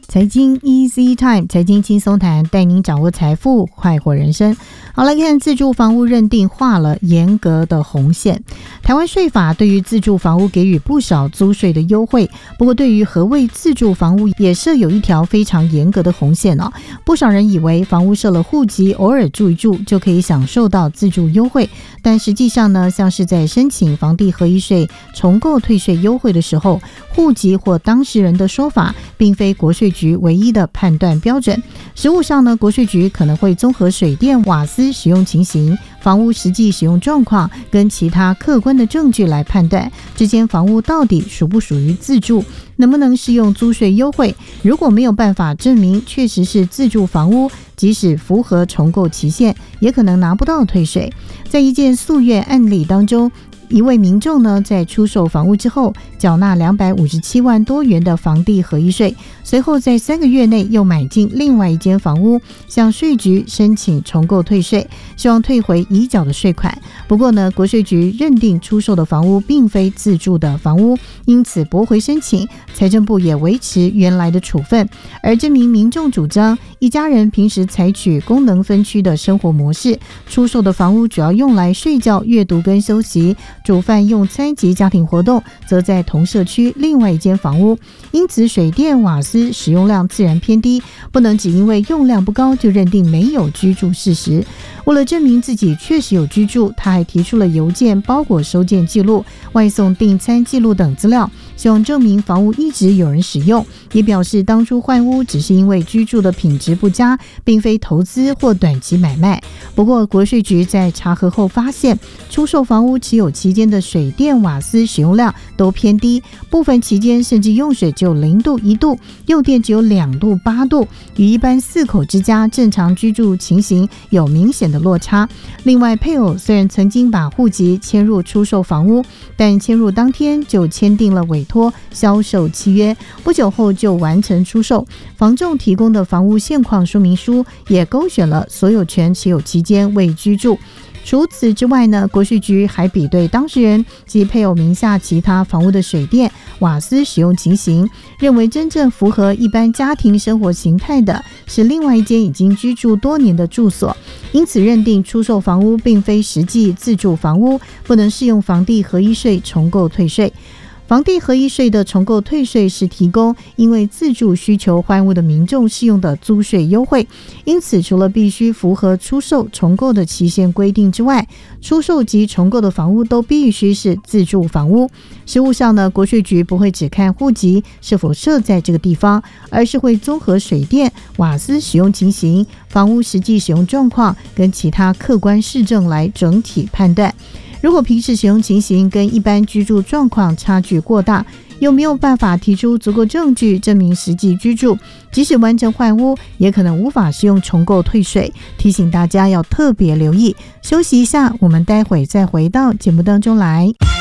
财经 Easy Time， 财经轻松谈，带您掌握财富，快活人生。好，来看自住房屋认定画了严格的红线。台湾税法对于自住房屋给予不少租税的优惠，不过对于何谓自住房屋也设有一条非常严格的红线哦。不少人以为房屋设了户籍，偶尔住一住就可以享受到自住优惠，但实际上呢，像是在申请房地合一税重购退税优惠的时候，户籍或当事人的说法并非国税局唯一的判断标准。实务上呢，国税局可能会综合水电瓦斯使用情形、房屋实际使用状况跟其他客观的证据来判断这间房屋到底属不属于自住，能不能适用租税优惠。如果没有办法证明确实是自住房屋，即使符合重购期限，也可能拿不到退税。在一件诉愿案例当中，一位民众呢，在出售房屋之后，缴纳257万多元的房地合一税，随后在3个月内又买进另外一间房屋，向税局申请重购退税，希望退回已缴的税款。不过呢，国税局认定出售的房屋并非自住的房屋，因此驳回申请。财政部也维持原来的处分。而这名民众主张，一家人平时采取功能分区的生活模式，出售的房屋主要用来睡觉、阅读跟休息，煮饭、用餐及家庭活动则在同社区另外一间房屋，因此水电瓦斯使用量自然偏低，不能只因为用量不高就认定没有居住事实。为了证明自己确实有居住，他还提出了邮件、包裹收件记录、外送订餐记录等资料，希望证明房屋一直有人使用，也表示当初换屋只是因为居住的品质不佳，并非投资或短期买卖。不过国税局在查核后发现，出售房屋持有期间的水电瓦斯使用量都偏低，部分期间甚至用水只有0度、1度，用电只有2度、8度，与一般4口之家正常居住情形有明显的落差。另外，配偶虽然曾经把户籍迁入出售房屋，但迁入当天就签订了委托销售契约，不久后就完成出售。房仲提供的房屋现况说明书也勾选了所有权持有期间未居住。除此之外呢，国税局还比对当事人及配偶名下其他房屋的水电、瓦斯使用情形，认为真正符合一般家庭生活形态的是另外一间已经居住多年的住所，因此认定出售房屋并非实际自住房屋，不能适用房地合一税重购退税。房地合一税的重购退税是提供因为自住需求换屋的民众适用的租税优惠，因此除了必须符合出售重购的期限规定之外，出售及重购的房屋都必须是自住房屋。实务上呢，国税局不会只看户籍是否设在这个地方，而是会综合水电、瓦斯使用情形、房屋实际使用状况跟其他客观事证来整体判断。如果平时使用情形跟一般居住状况差距过大，又没有办法提出足够证据证明实际居住，即使完成换屋，也可能无法适用重购退税。提醒大家要特别留意。休息一下，我们待会再回到节目当中来。